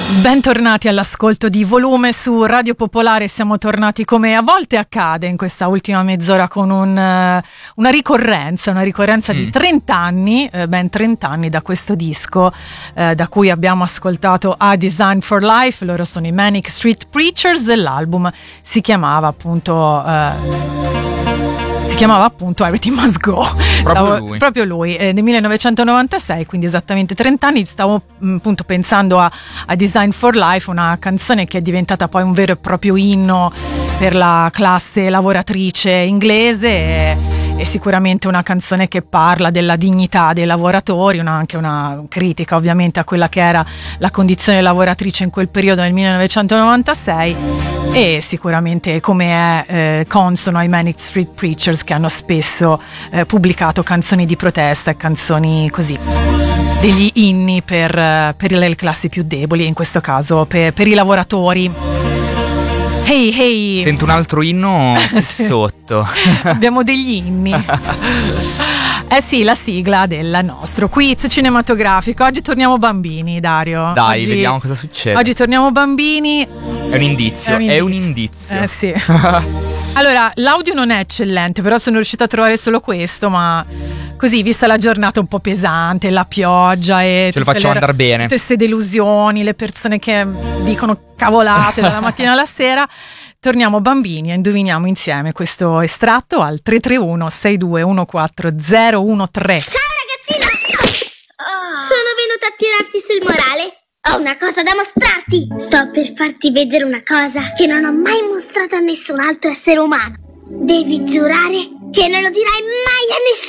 Bentornati all'ascolto di Volume su Radio Popolare. Siamo tornati, come a volte accade in questa ultima mezz'ora, con una ricorrenza di 30 anni, ben 30 anni da questo disco, da cui abbiamo ascoltato A Design for Life. Loro sono i Manic Street Preachers e l'album si chiamava appunto Everything Must Go. Proprio lui, nel 1996, quindi esattamente 30 anni. Stavo appunto pensando a Design for Life, una canzone che è diventata poi un vero e proprio inno per la classe lavoratrice inglese, è sicuramente una canzone che parla della dignità dei lavoratori, anche una critica ovviamente a quella che era la condizione lavoratrice in quel periodo nel 1996, e sicuramente come è consono ai Manic Street Preachers, che hanno spesso pubblicato canzoni di protesta e canzoni così, degli inni per le classi più deboli, in questo caso per i lavoratori. Hey, hey. Sento un altro inno sotto. Abbiamo degli inni. Sì, la sigla del nostro quiz cinematografico. Oggi torniamo bambini, Dario. Dai, vediamo cosa succede. Oggi torniamo bambini. È un indizio. Sì. Allora, l'audio non è eccellente, però sono riuscita a trovare solo questo, ma così, vista la giornata un po' pesante, la pioggia e ce lo facciamo andare bene, tutte queste delusioni, le persone che dicono cavolate dalla mattina alla sera, torniamo bambini e indoviniamo insieme questo estratto al 331 6214 013. Ciao ragazzina! Sono venuta a tirarti sul morale. Ho una cosa da mostrarti. Sto per farti vedere una cosa che non ho mai mostrato a nessun altro essere umano. Devi giurare che non lo dirai mai a nessuno.